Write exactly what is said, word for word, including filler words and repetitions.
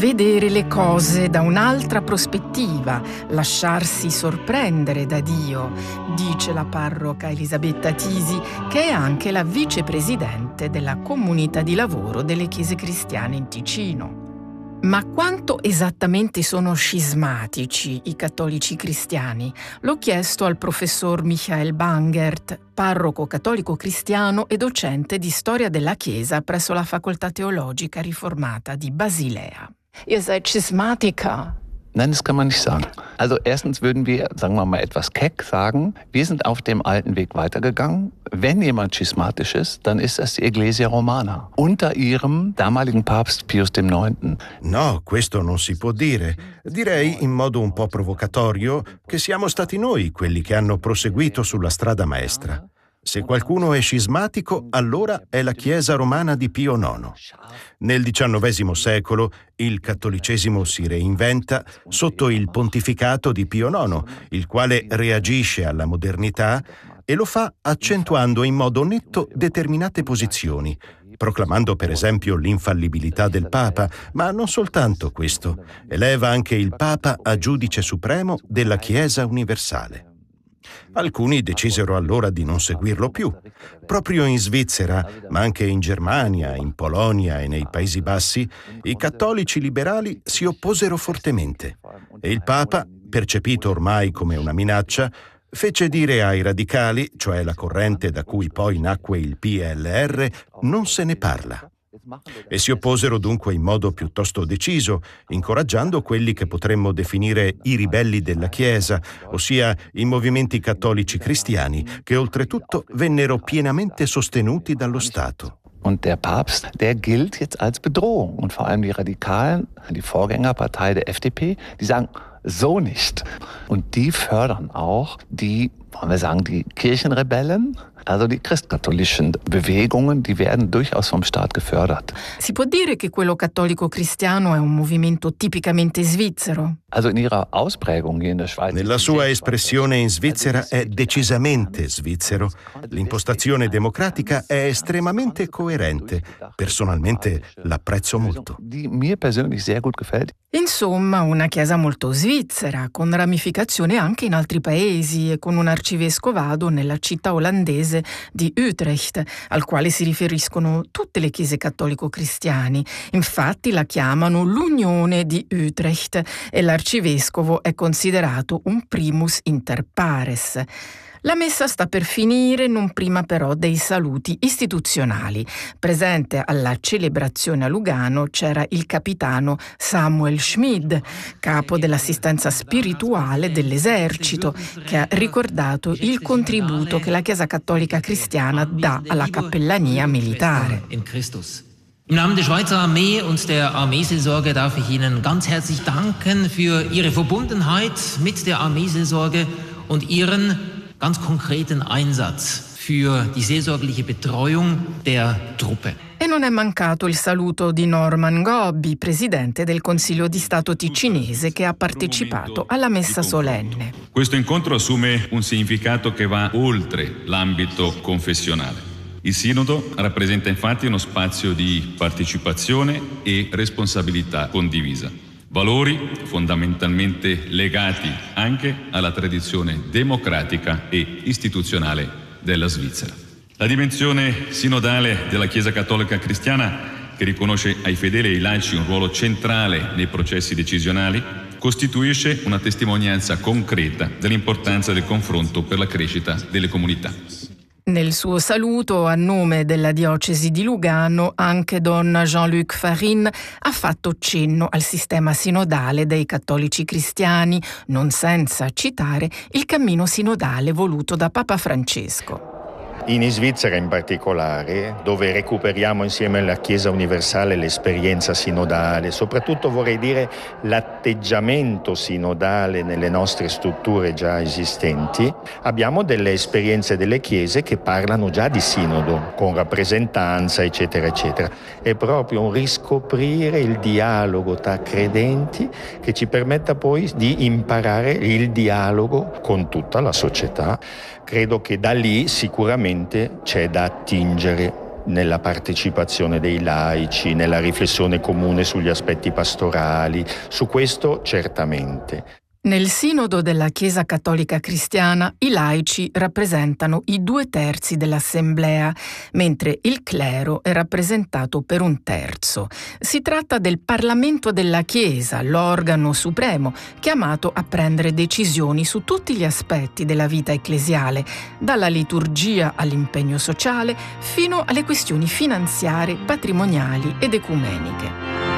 vedere le cose da un'altra prospettiva, lasciarsi sorprendere da Dio, dice la parroca Elisabetta Tisi, che è anche la vicepresidente della comunità di lavoro delle chiese cristiane in Ticino. Ma quanto esattamente sono scismatici i cattolici cristiani? L'ho chiesto al professor Michael Bangert, parroco cattolico cristiano e docente di storia della Chiesa presso la Facoltà Teologica Riformata di Basilea. Ihr seid Schismatiker. Nein, das kann man nicht sagen. Also erstens würden wir, sagen wir mal etwas keck sagen, wir sind auf dem alten Weg weitergegangen. Wenn jemand schismatisch ist, dann ist das die Ecclesia Romana, unter ihrem damaligen Papst Pius neunten. No, questo non si può dire. Direi in modo un po' provocatorio che siamo stati noi quelli che hanno proseguito sulla strada maestra. Se qualcuno è scismatico, allora è la Chiesa romana di Pio nono. Nel diciannovesimo secolo il cattolicesimo si reinventa sotto il pontificato di Pio nono, il quale reagisce alla modernità e lo fa accentuando in modo netto determinate posizioni, proclamando per esempio l'infallibilità del Papa, ma non soltanto questo, eleva anche il Papa a giudice supremo della Chiesa universale. Alcuni decisero allora di non seguirlo più. Proprio in Svizzera, ma anche in Germania, in Polonia e nei Paesi Bassi, i cattolici liberali si opposero fortemente e il Papa, percepito ormai come una minaccia, fece dire ai radicali, cioè la corrente da cui poi nacque il P L R, non se ne parla. E si opposero dunque in modo piuttosto deciso, incoraggiando quelli che potremmo definire i ribelli della Chiesa, ossia i movimenti cattolici cristiani, che oltretutto vennero pienamente sostenuti dallo Stato. Und der Papst, der gilt jetzt als Bedrohung. Und vor allem die Radikalen, die Vorgängerpartei der F D P, die sagen, so nicht. Und die fördern auch die, wollen wir sagen, die Kirchenrebellen, also die christkatholischen Bewegungen, die werden durchaus vom Staat gefördert. Si può dire che quello cattolico cristiano è un movimento tipicamente svizzero? Also in ihrer Ausprägung hier in der Schweiz. Nella sua espressione in Svizzera è decisamente svizzero. L'impostazione democratica è estremamente coerente. Personalmente l'apprezzo molto. Die mir persönlich sehr gut gefällt. Insomma, una chiesa molto svizzera, con ramificazioni anche in altri paesi e con un arcivescovado nella città olandese di Utrecht, al quale si riferiscono tutte le chiese cattolico-cristiani. Infatti la chiamano l'Unione di Utrecht e l'arcivescovo è considerato un primus inter pares. La messa sta per finire, non prima però dei saluti istituzionali. Presente alla celebrazione a Lugano c'era il capitano Samuel Schmid, capo dell'assistenza spirituale dell'esercito, che ha ricordato il contributo che la Chiesa Cattolica Cristiana dà alla cappellania militare. Im Namen der Schweizer Armee und der Armeeseelsorge darf ich Ihnen ganz herzlich danken für Ihre Verbundenheit mit der Armeeseelsorge und Ihren ganz konkreten Einsatz für die seelsorgliche Betreuung der Truppe. E non è mancato il saluto di Norman Gobbi, presidente del Consiglio di Stato ticinese, che ha partecipato alla messa solenne. Questo incontro assume un significato che va oltre l'ambito confessionale. Il Sinodo rappresenta infatti uno spazio di partecipazione e responsabilità condivisa. Valori fondamentalmente legati anche alla tradizione democratica e istituzionale della Svizzera. La dimensione sinodale della Chiesa Cattolica Cristiana, che riconosce ai fedeli e ai laici un ruolo centrale nei processi decisionali, costituisce una testimonianza concreta dell'importanza del confronto per la crescita delle comunità. Nel suo saluto a nome della diocesi di Lugano, anche Don Jean-Luc Farin ha fatto cenno al sistema sinodale dei cattolici cristiani, non senza citare il cammino sinodale voluto da Papa Francesco. In Svizzera in particolare, dove recuperiamo insieme alla Chiesa universale l'esperienza sinodale, soprattutto vorrei dire l'atteggiamento sinodale nelle nostre strutture già esistenti, abbiamo delle esperienze delle chiese che parlano già di sinodo, con rappresentanza, eccetera, eccetera. È proprio un riscoprire il dialogo tra credenti che ci permetta poi di imparare il dialogo con tutta la società. Credo che da lì sicuramente c'è da attingere nella partecipazione dei laici, nella riflessione comune sugli aspetti pastorali. Su questo certamente. Nel Sinodo della Chiesa Cattolica Cristiana i laici rappresentano i due terzi dell'Assemblea, mentre il clero è rappresentato per un terzo. Si tratta del Parlamento della Chiesa, l'organo supremo, chiamato a prendere decisioni su tutti gli aspetti della vita ecclesiale, dalla liturgia all'impegno sociale, fino alle questioni finanziarie, patrimoniali ed ecumeniche.